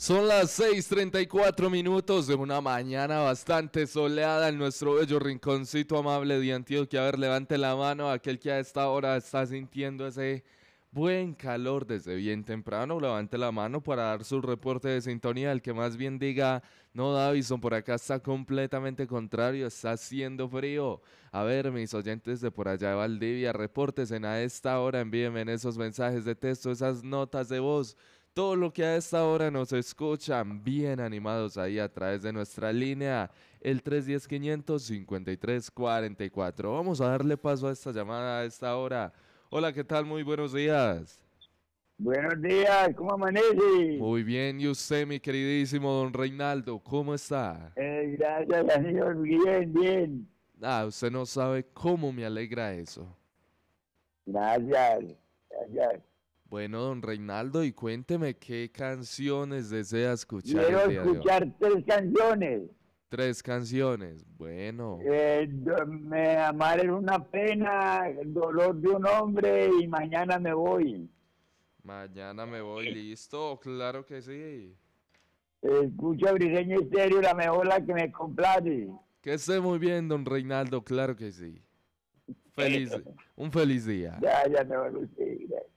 Son las 6:34 de una mañana bastante soleada en nuestro bello rinconcito amable de Antioquia. A ver, levante la mano aquel que a esta hora está sintiendo ese buen calor desde bien temprano. Levante la mano para dar su reporte de sintonía. El que más bien diga, no, Davison, por acá está completamente contrario, está haciendo frío. A ver, mis oyentes de por allá de Valdivia, repórtense a esta hora, envíenme en esos mensajes de texto, esas notas de voz. Todo lo que a esta hora nos escuchan bien animados ahí a través de nuestra línea, el 310-553-44. Vamos a darle paso a esta llamada a esta hora. Hola, ¿qué tal? Muy buenos días. Buenos días, ¿cómo amanece? Muy bien, y usted, mi queridísimo don Reinaldo, ¿cómo está? Gracias a Dios, bien, bien. Ah, usted no sabe cómo me alegra eso. Gracias, gracias. Bueno, don Reinaldo, y cuénteme qué canciones desea escuchar el Quiero día de hoy. escuchar tres canciones. Tres canciones. Bueno. Me amar es una pena, el dolor de un hombre y mañana me voy. Mañana me voy, listo, claro que sí. Escucho a Briseño Estéreo, la mejor la que me complace. Que esté muy bien, don Reinaldo, claro que sí. Feliz, un feliz día. Ya, ya me voy a usted. Gracias.